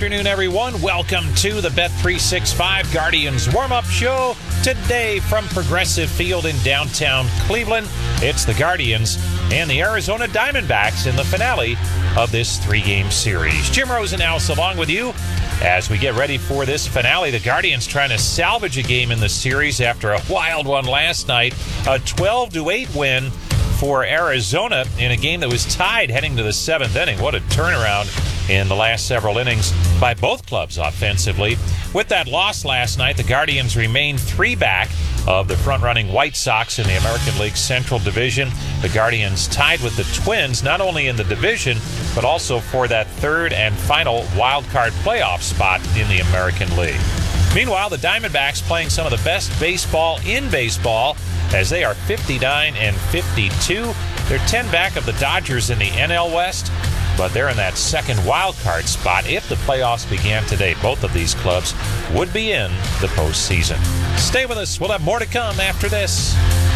afternoon, everyone. Welcome to the Bet365 Guardians warm-up show. Today from Progressive Field in downtown Cleveland, it's the Guardians and the Arizona Diamondbacks in the finale of this three-game series. Jim Rosenhaus along with you as we get ready for this finale. The Guardians trying to salvage a game in the series after a wild one last night. A 12-8 win for Arizona in a game that was tied heading to the seventh inning. What a turnaround in the last several innings by both clubs offensively. With that loss last night, the Guardians remain three back of the front-running White Sox in the American League Central Division. The Guardians tied with the Twins, not only in the division, but also for that third and final wild card playoff spot in the American League. Meanwhile, the Diamondbacks playing some of the best baseball in baseball as they are 59-52. They're 10 back of the Dodgers in the NL West, but they're in that second wild card spot. If the playoffs began today, both of these clubs would be in the postseason. Stay with us. We'll have more to come after this.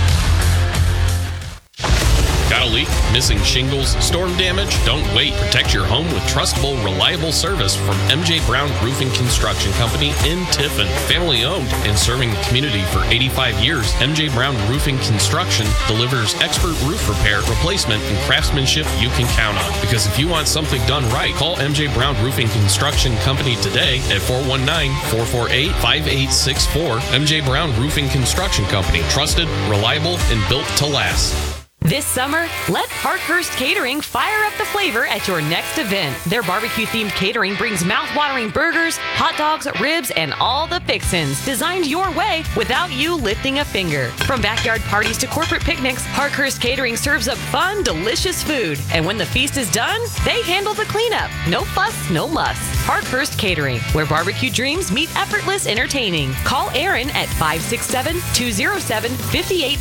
Got a leak? Missing shingles? Storm damage? Don't wait. Protect your home with trustable, reliable service from MJ Brown Roofing Construction Company in Tiffin. Family owned and serving the community for 85 years, MJ Brown Roofing Construction delivers expert roof repair, replacement, and craftsmanship you can count on. Because if you want something done right, call MJ Brown Roofing Construction Company today at 419-448-5864. MJ Brown Roofing Construction Company. Trusted, reliable, and built to last. This summer, let Parkhurst Catering fire up the flavor at your next event. Their barbecue-themed catering brings mouth-watering burgers, hot dogs, ribs, and all the fixins designed your way without you lifting a finger. From backyard parties to corporate picnics, Parkhurst Catering serves up fun, delicious food. And when the feast is done, they handle the cleanup. No fuss, no muss. Parkhurst Catering, where barbecue dreams meet effortless entertaining. Call Aaron at 567-207-58